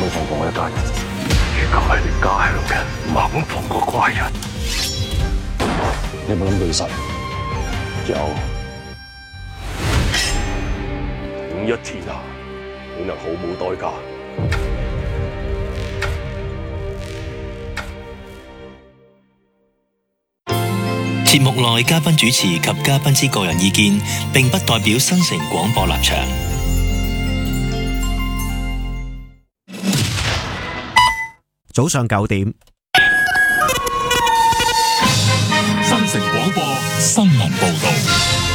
放過我一家人。如果係你家鄉人，唔肯放過怪人，你有冇諗過要殺人？有。五一天下，你能毫無代價。 節目內嘉賓主持及嘉賓之個人意見，並不代表新城廣播立場。 早上9點， 新城廣播新聞報道。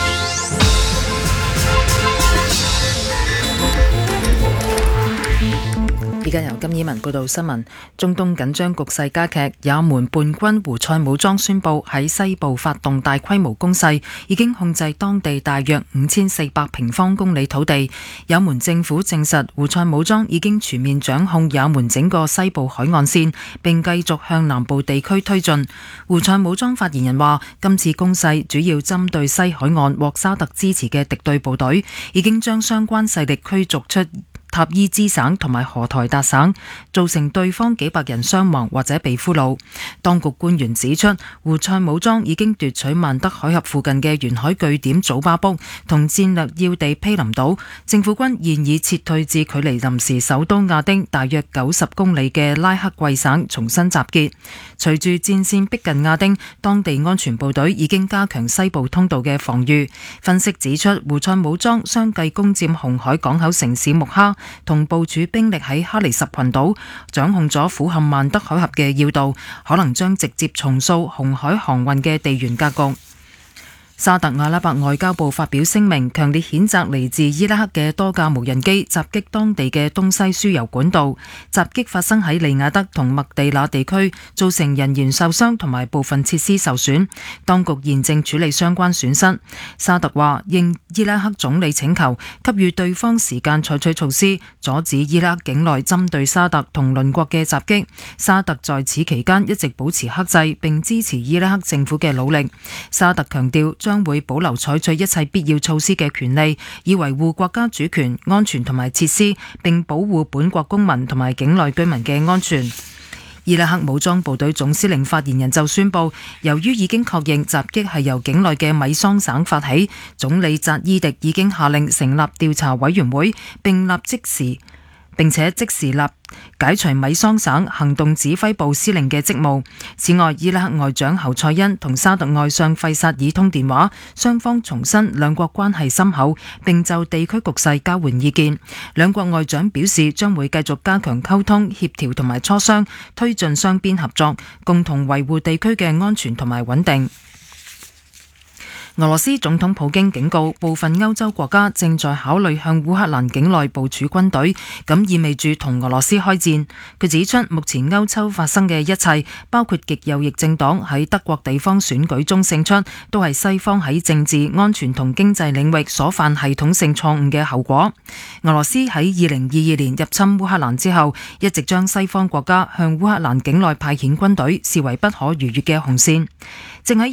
而家由金以文報道新聞。中東緊張局勢加劇，也門叛軍胡塞武裝宣布喺西部發動大規模攻勢，已經控制當地大約5400平方公里土地。也門政府證實，胡塞武裝已經全面掌控也門整個西部海岸線，並繼續向南部地區推進。胡塞武裝發言人話，今次攻勢主要針對西海岸獲沙特支持嘅敵對部隊，已經將相關勢力驅逐出塔伊茲省同埋荷台達省，造成對方幾百人傷亡或者被俘虜。當局官員指出，胡塞武裝已經奪取曼德海峽附近嘅沿海據點祖巴卜同戰略要地毗林島。政府軍現已撤退至距離臨時首都亞丁大約90公里嘅拉克季省重新集結。隨住戰線逼近亞丁，當地安全部隊已經加強西部通道嘅防禦。分析指出，胡塞武裝相繼攻佔紅海港口城市木哈，同部署兵力喺哈里什群島，掌控咗俯瞰曼德海峽嘅要道，可能將直接重塑紅海航運嘅地緣格局。沙特阿拉伯外交部發表聲明，強烈譴責嚟自伊拉克嘅多架無人機襲擊當地嘅東西輸油管道。襲擊發生喺利雅德同麥地那地區，造成人員受傷同埋部分設施受損。當局現正處理相關損失。沙特話，應伊拉克總理請求，給予對方時間採取措施，阻止伊拉克境內針對沙特同鄰國嘅襲擊。沙特在此期間一直保持克制，並支持伊拉克政府嘅努力。沙特強調，將會保留採取一切必要措施嘅權利，以維護國家主權、安全同埋設施，並保護本國公民同埋境內居民嘅安全。伊拉克武裝部隊總司令發言人就宣布，由於已經確認襲擊係由境內嘅米桑省發起，總理扎伊迪已經下令成立調查委員會，並且即時解除米桑省行動指揮部司令嘅職務。此外，伊拉克外長侯賽因同沙特外相費薩爾通電話，雙方重申兩國關係深厚，並就地區局勢交換意見。兩國外長表示將會繼續加強溝通、協調同埋磋商，推進雙邊合作，共同維護地區嘅安全同埋穩定。俄羅斯總統普京警告，部分歐洲國家正在考慮向烏克蘭境內部署軍隊，咁意味住同俄羅斯開戰。佢指出，目前歐洲發生嘅一切，包括極右翼政黨喺德國地方選舉中勝出，都係西方喺政治、安全同經濟領域所犯系統性錯誤嘅後果。俄羅斯喺2022年入侵烏克蘭之後，一直將西方國家向烏克蘭境內派遣軍隊視為不可逾越嘅紅線。正喺